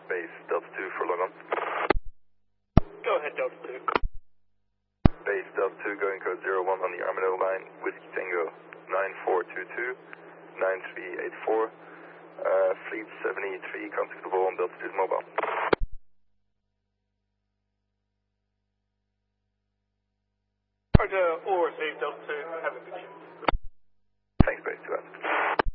Base Delta 2 for log on. Go ahead, Delta 2. Base Delta 2 going code 01 on the Armadillo line, Whiskey Tango 9422 9384. Fleet 73 contactable on Delta 2's mobile. Roger, all received Delta 2, have a good day.